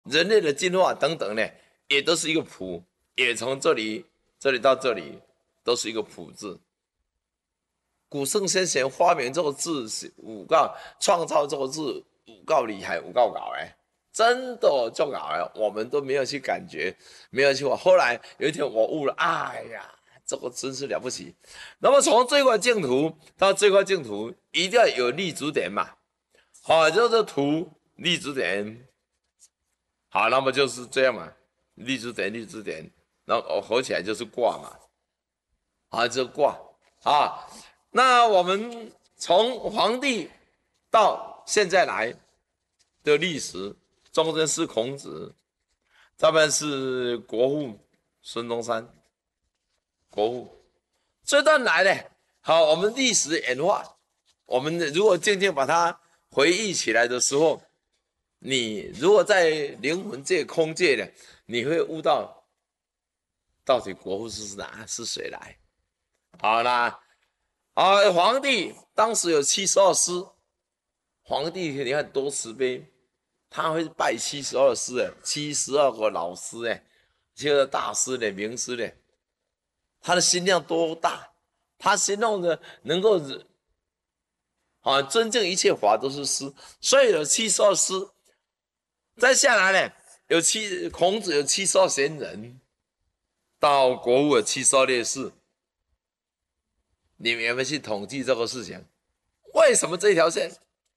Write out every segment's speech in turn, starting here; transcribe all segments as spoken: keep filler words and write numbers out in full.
人类的进化等等呢，也都是一个谱，也从这里这里到这里都是一个谱字。古圣先贤发明这个字是有够创造这个字有够厉害，有够搞哎，真的就搞哎，我们都没有去感觉，没有去玩。后来有一天我悟了，哎呀，这个真是了不起。那么从最快净土到最快净土，一定要有立足点嘛，好，就是图立足点。好，那么就是这样嘛，立足点立足点，然后合起来就是卦嘛，啊，这卦啊。那我们从黄帝到现在来的历史，中间是孔子，这边是国父孙中山，国父这段来呢，好，我们历史演化，我们如果渐渐把它回忆起来的时候，你如果在灵魂界、空界呢，你会悟到到底国父是哪是谁来？好啦。啊，皇帝当时有七十二师，皇帝你看多慈悲，他会拜七十二师哎，七十二个老师哎，这个大师呢、名师呢，他的心量多大？他心中的能够啊，真正一切法都是师，所以有七十二师。再下来呢，有七孔子有七十二贤人，到国父有七十二烈士。你们有没有去统计这个事情？为什么这条线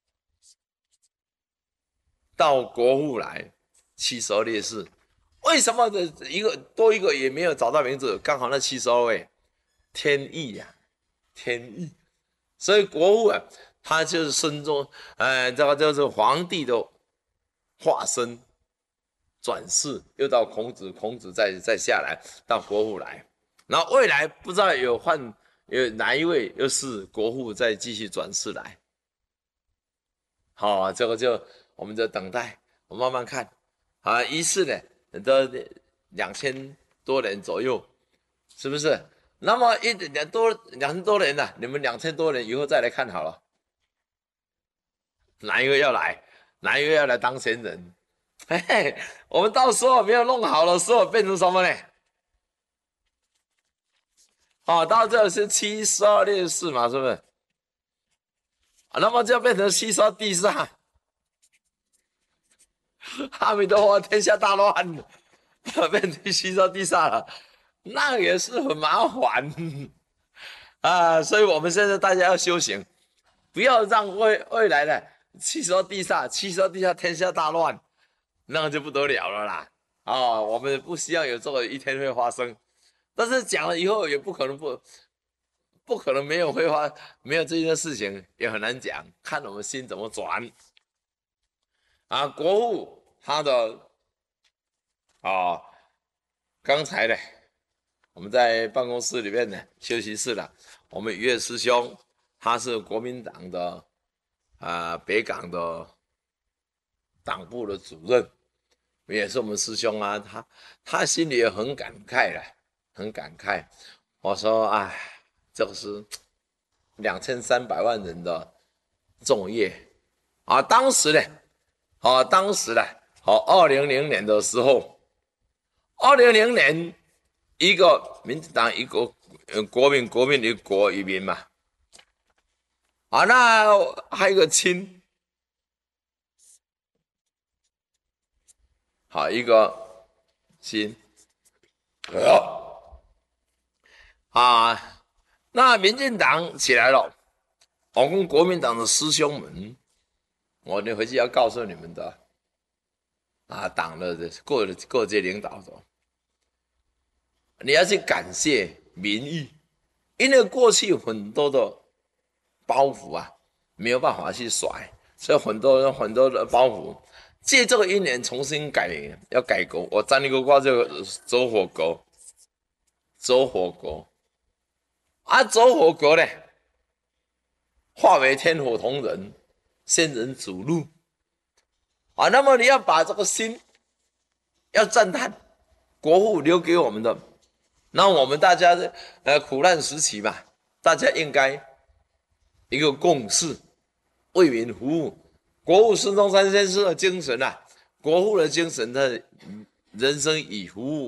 到国父来七十二烈士？为什么的一个多一个也没有找到名字？刚好那七十二位，天意呀、啊，天意。所以国父啊，他就是孙中，呃，这个就是皇帝的化身，转世又到孔子，孔子再再下来到国父来，然后未来不知道有换。有哪一位又是国父再继续转世来？好、啊，这个就我们就等待，我慢慢看。啊，一世呢都两千多人左右，是不是？那么一两多两千多人呢、啊？你们两千多人以后再来看好了，哪一个要来？哪一个要来当贤人？嘿嘿，我们到时候没有弄好的时候变成什么呢？好、哦，到这是七十二烈士嘛，是不是？啊，那么就变成七十二地煞，阿弥陀佛，天下大乱，变成七十二地煞了，那也是很麻烦啊。所以我们现在大家要修行，不要让未未来的七十二地煞，七十二地煞天下大乱，那就不得了了啦。啊、哦，我们不希望有这个一天会发生。但是讲了以后也不可能不，不可能没有会发，没有这件事情也很难讲，看我们心怎么转。啊，国父他的啊，刚才呢，我们在办公室里面呢，休息室了，我们于岳师兄他是国民党的啊北港的党部的主任，也是我们师兄啊，他他心里也很感慨了。很感慨，我说：“哎，这个是两千三百万人的重业啊！当时呢，啊，当时呢，好，二零零年的时候，二零零年一个民进党一个呃国民国民的国移民嘛，啊，那还有一个亲，好一个亲，呃。”啊，那民进党起来了，我跟国民党的师兄们，我你回去要告诉你们的，啊，党的各各界领导者，你要去感谢民意，因为过去很多的包袱啊，没有办法去甩，所以很多人很多的包袱，借这个一年重新改，要改革。我站一个卦叫走火格，走火格。啊，走火格呢，化为天火同人，仙人主路啊。那么你要把这个心，要赞叹国父留给我们的，那我们大家的呃苦难时期嘛，大家应该一个共识，为民服务。国父孙中山先生的精神啊， 国父的精神，他人生以服务